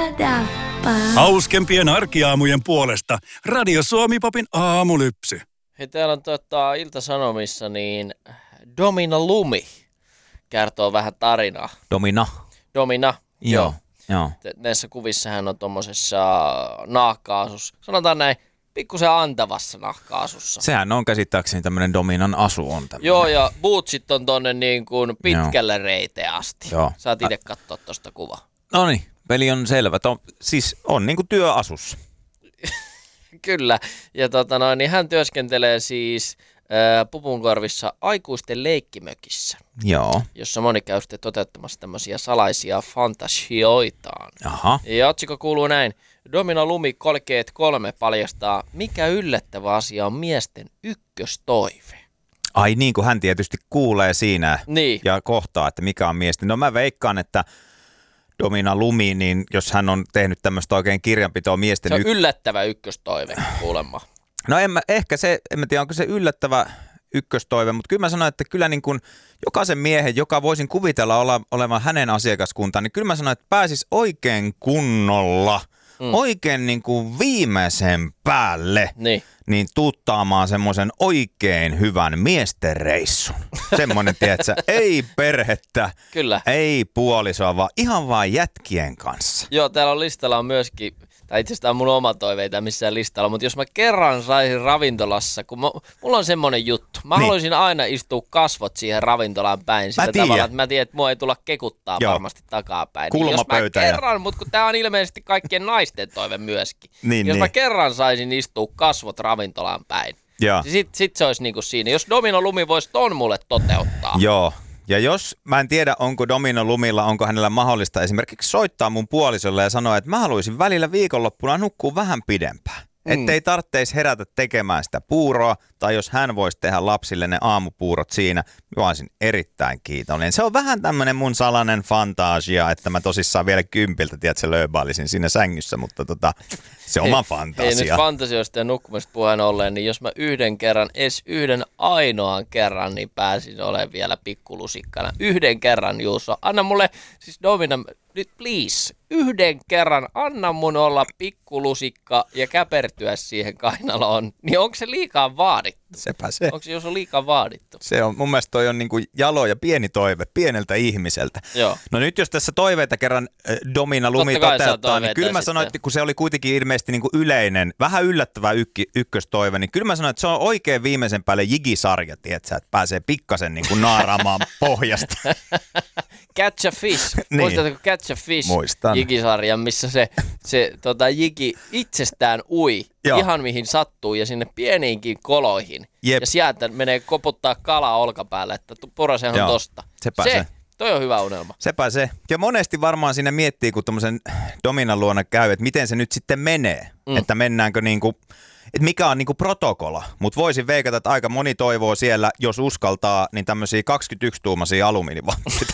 Hauskempien arkiaamujen puolesta Radio Suomi-popin aamulypsy. Hei, täällä on Ilta-Sanomissa niin Domina Lumi kertoo vähän tarinaa. Domina, joo. Näissä kuvissa hän on tommosessa nahka-asussa. Sanotaan näin, pikkusen antavassa nahka-asussa. Sehän on käsittääkseni tämmönen Dominan asu on tämmönen. Joo, ja bootsit on tonne niin kuin pitkälle reiteen asti. Joo. Saat itse katsoa tosta kuvaa. Noniin, peli on selvä. Siis on niinku työasussa. Kyllä, ja niin hän työskentelee siis Pupunkorvissa aikuisten leikkimökissä. Joo. Jossa moni käy sitten toteuttamassa tämmöisiä salaisia fantasioitaan. Aha. Ja otsikko kuuluu näin. Domina Lumi 33 paljastaa, mikä yllättävä asia on miesten ykköstoive. Ai niin, kuin hän tietysti kuulee siinä niin. Ja kohtaa, että mikä on miesten. No mä veikkaan, että Domina Lumi, niin jos hän on tehnyt tämmöistä oikein kirjanpitoa miesten... Se on yllättävä ykköstoive kuulemma. No en mä tiedä, onko se yllättävä ykköstoive, mutta kyllä mä sanoin, että kyllä niin kuin jokaisen miehen, joka voisin kuvitella olevan hänen asiakaskuntaan, niin kyllä mä sanoin, että pääsis oikein kunnolla, oikein niin kuin viimeisen päälle, niin tuuttaamaan semmoisen oikein hyvän miesten reissun. Semmoinen, tiedätkö, ei perhettä, kyllä. Ei puolisoa, vaan ihan vaan jätkien kanssa. Joo, täällä listalla on myöskin... Tai itse asiassa on mun oma toiveita missään listalla, mutta jos mä kerran saisin ravintolassa, kun mulla on semmonen juttu. Mä haluaisin aina istua kasvot siihen ravintolaan päin. Sillä tavalla, että mä tiedän, että mua ei tulla kekuttaa varmasti takapäin. Niin jos mä kerran, mutta kun tää on ilmeisesti kaikkien naisten toive myöskin. Jos mä kerran saisin istua kasvot ravintolaan päin, niin sit se olisi niinku siinä. Jos Domino Lumi voisi ton mulle toteuttaa. Joo. Ja jos, mä en tiedä, onko Domino Lumilla, onko hänellä mahdollista esimerkiksi soittaa mun puolisolle ja sanoa, että mä haluaisin välillä viikonloppuna nukkua vähän pidempään. Ettei tarvitse herätä tekemään sitä puuroa, tai jos hän voisi tehdä lapsille ne aamupuurot siinä, mä olisin erittäin kiitollinen. Se on vähän tämmönen mun salainen fantasia, että mä tosissaan vielä 10, tiedätkö, lööbailisin siinä sängyssä, mutta se oma fantasia. Ei nyt fantasioista ja nukkumista puheen olleen, niin jos mä yhden ainoan kerran, niin pääsin olemaan vielä pikkulusikkana. Yhden kerran, Juuso. Anna mulle, siis Domina, nyt please, yhden kerran anna mun olla pikkulusikka ja käpertyä siihen kainaloon, niin onko se liikaa vaadittu? Sepä se. Onko se, jos on liikaa vaadittu? Se on, mun mielestä toi on niinku jalo ja pieni toive pieneltä ihmiseltä. Joo. No nyt jos tässä toiveita kerran Domina Lumi toteuttaa, niin kyllä mä sanoin, että kun se oli kuitenkin ilmeisesti niinku yleinen, vähän yllättävä ykköstoive, niin kyllä mä sanoin, että se on oikein viimeisen päälle jigisarja, tietsä, että pääsee pikkasen niinku naaraamaan pohjasta. Catch a Fish. Niin. Muistatko Catch a Fish? Muistan. Jigisarjan, missä se jigi itsestään ui ihan mihin sattuu ja sinne pieniinkin koloihin. Jep. Ja sieltä menee koputtaa kalaa olkapäälle, että purasehan tosta. Se. Toi on hyvä unelma. Sepä se. Ja monesti varmaan siinä miettii, kun tommosen Dominan luona käy, että miten se nyt sitten menee. Että mennäänkö niinku... Että mikä on niinku protokolla, mutta voisin veikata, että aika moni toivoo siellä, jos uskaltaa, niin tämmöisiä 21-tuumaisia alumiinivahtoja.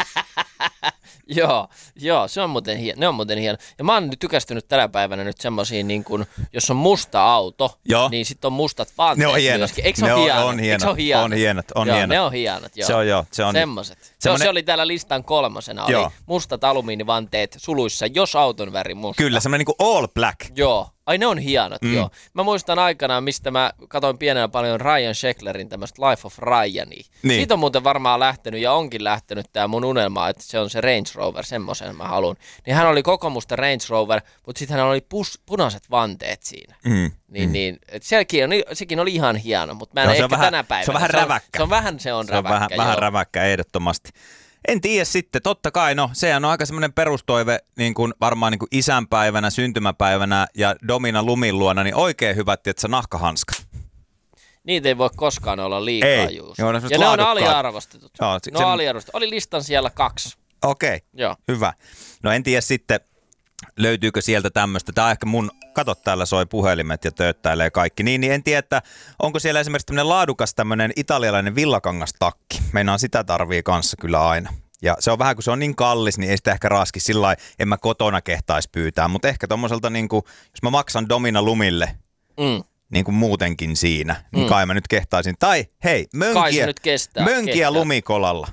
Joo, se on muuten hieno. Ne on muuten hieno. Ja mä oon nyt tykästynyt tänä päivänä nyt semmoisiin, niin kun, jos on musta auto, niin sitten on mustat vaatteet. Ne on hienot. Eikö se ole hienot? On hienot. On hienot. Ne on hienot, joo. Se on semmoiset. Se oli täällä listan 3. Oli mustat alumiinivanteet suluissa, jos auton väri musta. Kyllä, semmoinen niin kuin all black. Joo. Ai ne on hienot, joo. Mä muistan aikanaan, mistä mä katsoin pienenä paljon Ryan Shecklerin tämmöistä Life of Ryania. Niin. Siitä on muuten varmaan lähtenyt ja onkin lähtenyt tää mun unelma, että se on se Range Rover, semmoisen mä haluan. Niin hän oli koko musta Range Rover, mutta sitten hän oli punaiset vanteet siinä. Niin, sekin oli ihan hieno, mutta mä en ehkä tänä päivänä. Se on vähän räväkkä. Se on räväkkä, vähän räväkkä ehdottomasti. En tiedä sitten, totta kai, sehän on aika semmoinen perustoive niin kuin varmaan niin kuin isänpäivänä, syntymäpäivänä ja Domina Lumin luona, niin oikein hyvät, että nahkahanskat. Niitä ei voi koskaan olla liikaa, Juus. Joo, ja ne on aliarvostetut. Oli listan siellä 2. Okei, hyvä. No en tiedä sitten, löytyykö sieltä tämmöistä. Tämä on ehkä kato täällä soi puhelimet ja tööttäilee kaikki. Niin en tiedä, että onko siellä esimerkiksi tämmöinen laadukas tämmöinen italialainen villakangastakki. Meinaan sitä tarvii kanssa kyllä aina. Ja se on vähän, kun se on niin kallis, niin ei sitä ehkä raski sillä lailla, en mä kotona kehtaisi pyytää. Mutta ehkä tommoselta, niin kuin, jos mä maksan Domina Lumille, niin kuin muutenkin siinä, niin kai mä nyt kehtaisin. Tai hei, mönkiä lumikolalla.